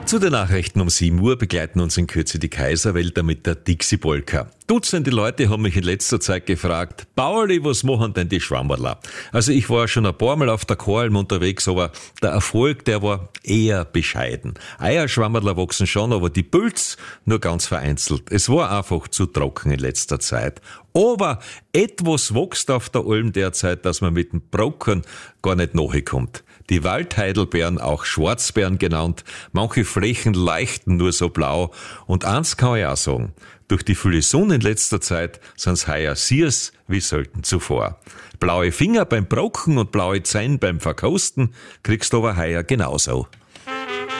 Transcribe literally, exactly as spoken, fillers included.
Zu den Nachrichten um sieben Uhr begleiten uns in Kürze die Kaiserwälder mit der Dixie-Polka. Dutzende Leute haben mich in letzter Zeit gefragt, Pauli, was machen denn die Schwammerler? Also ich war schon ein paar Mal auf der Choralm unterwegs, aber der Erfolg, der war eher bescheiden. Eierschwammerler wachsen schon, aber die Pilz nur ganz vereinzelt. Es war einfach zu trocken in letzter Zeit. Aber etwas wächst auf der Alm derzeit, dass man mit dem Brocken gar nicht nachkommt. Die Waldheidelbeeren, auch Schwarzbeeren genannt, manche Flächen leuchten nur so blau. Und eins kann ich auch sagen, durch die viele Sonne in letzter Zeit sind's heuer Siers wie selten zuvor. Blaue Finger beim Brocken und blaue Zähne beim Verkosten kriegst du aber heuer genauso.